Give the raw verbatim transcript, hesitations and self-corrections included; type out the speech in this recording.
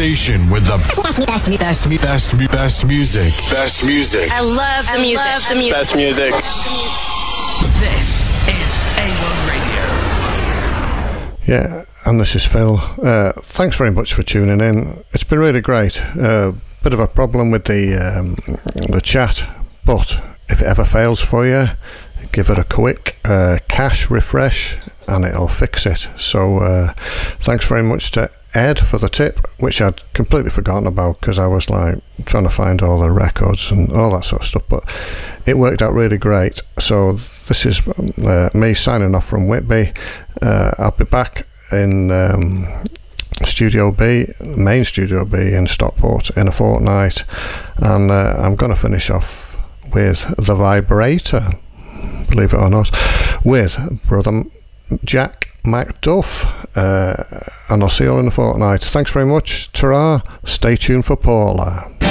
station with the best, best, best, best, best music. Best music. I love the music. Love the music. Best music. This is A one Radio. Yeah, and this is Phil. Uh, thanks very much for tuning in. It's been really great. Uh, bit of a problem with the um, the chat, but if it ever fails for you, give it a quick uh, cache refresh and it'll fix it. So uh, thanks very much to Ed for the tip, which I'd completely forgotten about because I was like trying to find all the records and all that sort of stuff, but it worked out really great. So this is uh, me signing off from Whitby. uh, I'll be back in um, Studio B, main Studio B in Stockport in a fortnight, and uh, I'm going to finish off with The Vibrator, believe it or not, with brother Jack McDuff, uh, and I'll see you all in a fortnight. Thanks very much. Ta-ra. Stay tuned for Paula.